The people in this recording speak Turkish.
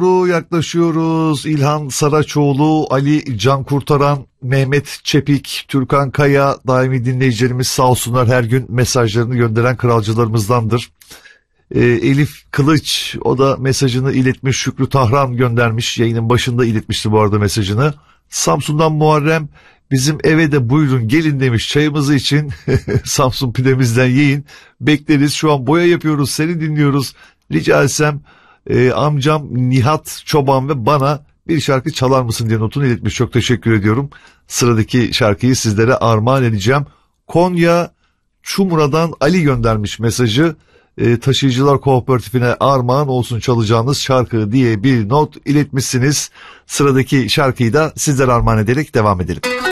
Yaklaşıyoruz. İlhan Saraçoğlu, Ali Can Kurtaran, Mehmet Çepik, Türkan Kaya, daimi dinleyicilerimiz sağ olsunlar, her gün mesajlarını gönderen kralcılarımızdandır. Elif Kılıç, o da mesajını iletmiş. Şükrü Tahran göndermiş, yayının başında iletmişti bu arada mesajını. Samsun'dan Muharrem, bizim eve de buyurun gelin demiş, çayımızı için. Samsun pidemizden yiyin, bekleriz, şu an boya yapıyoruz, seni dinliyoruz, rica etsem amcam Nihat Çoban ve bana bir şarkı çalar mısın diye notunu iletmiş. Çok teşekkür ediyorum. Sıradaki şarkıyı sizlere armağan edeceğim. Konya Çumra'dan Ali göndermiş mesajı. Taşıyıcılar Kooperatifine armağan olsun çalacağınız şarkı diye bir not iletmişsiniz. Sıradaki şarkıyı da sizlere armağan ederek devam edelim.